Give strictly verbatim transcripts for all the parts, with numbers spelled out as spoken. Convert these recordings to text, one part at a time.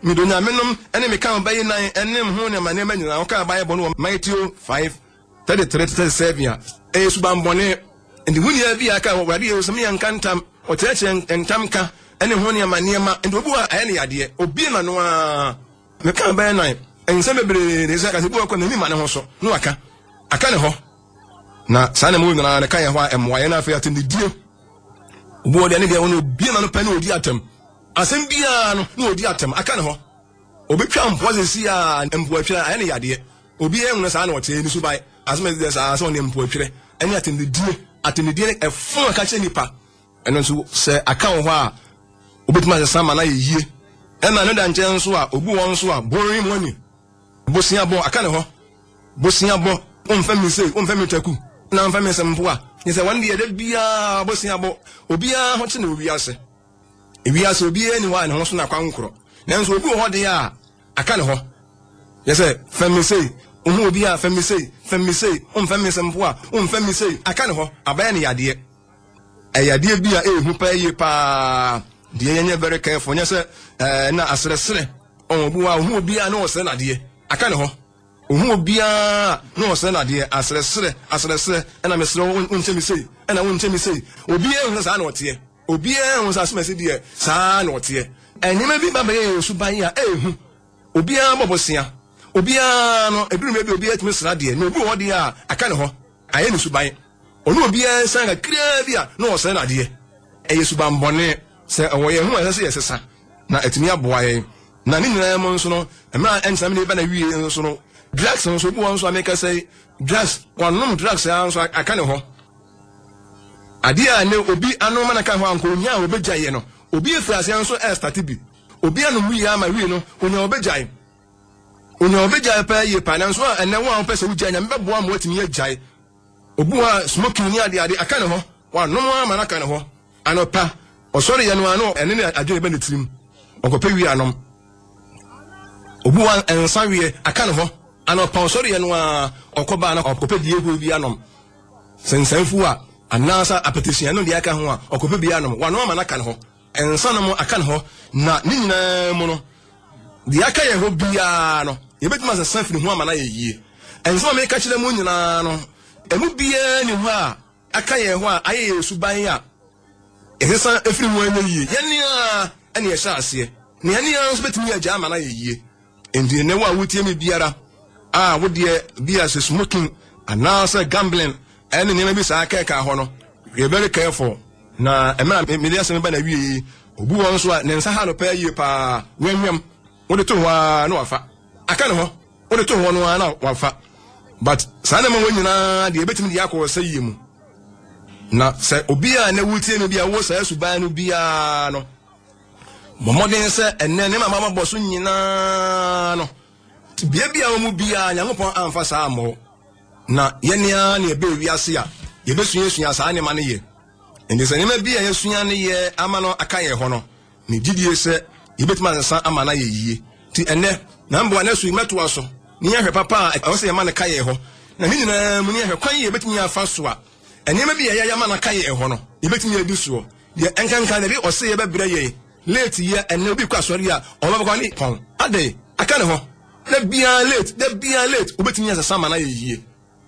mi do nya menom ene me kan bayi nan enem ho ne mane manyina wo ka Bible no Matthew five thirty-three thirty-seven ya e suban bone ndi huni ya bi aka wo rade e so me yankantam o teche entam ka ene ho ne mane ma ndi obu a ene yade obi na no a me kan bayi nan ense bebre de se ka se bu ko na mi mane ho so no aka aka ne ho na sana mu nyina ne kan ya ho emwaye na afa atindi die obu de ne de wono bi na no pa na odi atam asem bia no na odi atam aka ne ho obetwa mpozesi a mpuatwere ane yade obi ehunu sa na wote ni subai asem de sa so ne mpuatwere ene atindi die atindi die e fon aka che nipa eno so se aka ho a obetuma se sama na yeye ena no da nche nso a obu won so a borin money bosia bo aka ne ho bosia bo onfa mi sei onfa mi taku na onfa mi sempo a ni se wan de de bia bosia bo obi a ho che na obi ase ebi ase obi eni wa ne ho so na kwankro nanso obi ho de ya aka ne ho yese femi sei ohu obi a femi sei femi sei on femi sempo a on femi sei aka ne ho abaya ne yade e yade bi a ehu pa ye pa de yenye very careful nyese eh na asresre on obi wa ohu obi a na o se na de aka ne ho ohu obi a na o se na de asresre asresre na mesre on temi sei na on temi sei obi ehu sa na o te obi ehun sa asmese de sa na o te enyima bi baba ye suban ya ehu obi a bobosia obi a no ebiru me bi obi atimi sra de na obi ho de a aka ne ho aye ne suban onu obi a san ga kria bi a na o se na de eye suban bone se wo ye hu ase yesesa na etimi aboa ye na ni nyina mo nso no emra ensam ne ba na wie nso no drugs nso obi won so ameka say drugs wonom drugs ya nso aka ne ho ade a ne obi anoma na ka ho anko nya obegya ye no obi efrase nso e start bi obi anu wi ya ma wi no onya obegyae onya obegyae pa ye pa na nso ene wo an pese wugya nya mbeboa mo atimi agyae obu a smoking ni ade ade aka ne ho wa no mo ama na ka ne ho anopa osori ye no ano ene ne adwene be ne tirim okopa wi anom obu a ensa wi aka ne ho anopa osori ye no a okoba na okopa die go wi anom sensanfu a anasa apetition no de aka ho a okopa bi anom wa no ama na ka ne ho ensa no aka ne ho na ni nyina mu no de aka ye ho bia no ye betima se sanfiri ho ama na ye yie ensa me ka kire mu nyina no emu bia ni ho a aka ye ho a aye ye suban ya ehesa efiri ho anya yie ye ni a ene ye sha ase ne ye ni a so betimi agya ama na ye yie endi ne wa wutie me biara a wo de bia se smoking anasa gambling ene ne bi sa aka ka ho no we very careful na emra media se ba na wie obu won so ne nsa ha no pa yie pa wenwem wo de to ho na wafa aka ne ho wo de to ho no na wafa but sa na mo nyina de ebetimi de akọ sayie mu na se obi a na wutie no bia wo sa suban no bia no momodin se enne ne mama boso nyina no bia bia wo mu bia nyankopon amfa sa amo na yenia na ebe wiase a yebesuye suya sa ne ma ne ye ende se ne ma bia yesuya ne ye ama no aka ye ho no ne didie se yebetima nsa ama na ye yie ti enne na mbo na su meto aso ni ye hwe papa a wo se ye ma ne ka ye ho na ni nyina mu ni hwe kwan ye betimi afa so a ene ma bia ye ya ma na ka ye ho no yebetimi adu so ye enkankan de o se ye be bere ye late ye enne obi kwa sori a o ba kwa ni pon ade aka ne ho na bia late na bia late obetimi asa sama na ye yie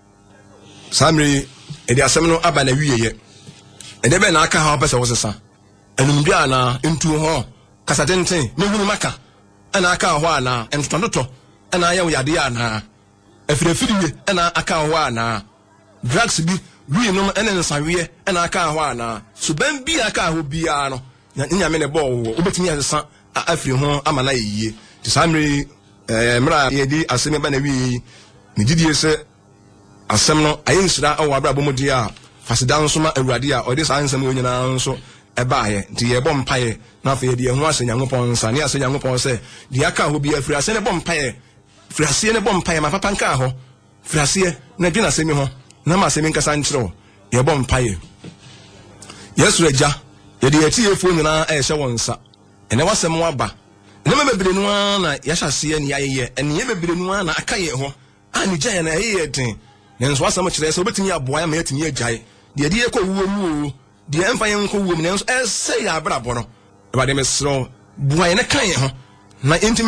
samri edi asem no aba na wiye ye ede be na aka ha pese wosesa enumdu ana ntu ho kasatenten mehunu maka ana aka ho ana entototo ana ya yade ya na afirafiriwe ana aka ho ana drugs bi wi no ene nsawe ana aka ho ana suban bi aka ho bia no nya me ne bo wo obetimi asesa afiri ho ama na yeye ti samri eh mra ye di asem ba na wi ni gidie se asem no ayinsira awo abrabo mu dia fasida nso ma awurade a ode saa nsem nyina nso ebaaye nti ye bom paye na fa ye de hu ase nyankopon nsa ne ase nyankopon se de aka ho bia afiri ase ne bom paye afiri ase ne bom paye ma papa nka ho afiri ase na dwena semi ho na ma semi nkasa nkyerɛ ye bom paye yesu agya ye de yati efo nyina e hye won nsa ene wasem waba ene me bebre no na ya hyase ne yayeye ene ye bebre no na aka ye ho ani gya na ye den nenso asam kyerɛ sɛ obetimi aboa ma yatimi agyae de de ekɔ wuo mu de emfa yɛn nkɔ wuo mu nenso ɛsɛ ya abrabɔ no ba de mesro boa yɛn kan yɛn ho na